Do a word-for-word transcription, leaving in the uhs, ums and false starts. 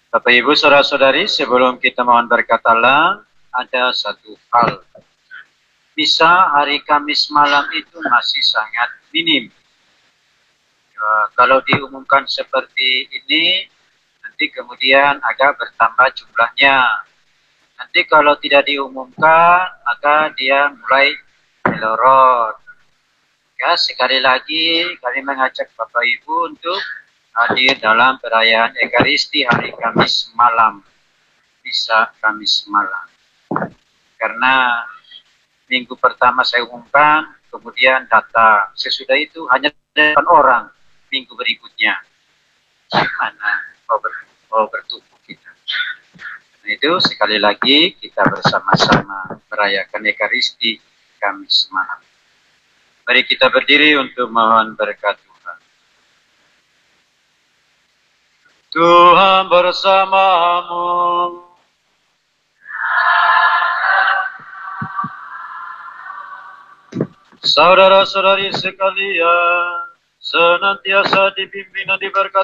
Bapak Ibu saudara-saudari, sebelum kita mohon berkat Allah, ada satu hal. Bisa hari Kamis malam itu masih sangat minim. Ya, kalau diumumkan seperti ini, nanti kemudian agak bertambah jumlahnya. Nanti kalau tidak diumumkan, maka dia mulai melorot. Ya, sekali lagi kami mengajak Bapak Ibu untuk hadir dalam perayaan Ekaristi hari Kamis malam. Bisa Kamis malam. Karena minggu pertama saya umumkan, kemudian datang. Sesudah itu hanya delapan orang minggu berikutnya. Gimana mau, ber, mau bertumbuh kita? Nah itu sekali lagi kita bersama-sama merayakan Ekaristi Kamis malam. Mari kita berdiri untuk mohon berkat Tuhan. Tuhan bersamamu. Saudara-saudari sekalian, senantiasa dibimbing dan diberkati